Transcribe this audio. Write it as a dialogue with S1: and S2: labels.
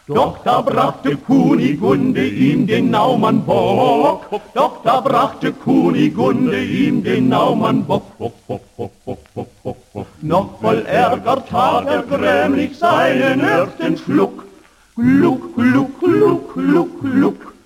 S1: Doch da brachte Kunigunde ihm den Naumannbock, doch da brachte Kunigunde ihm den Naumannbock. Noch voll Ärger tat er grämlich seinen ersten Schluck. Gluck, gluck, gluck, gluck, gluck.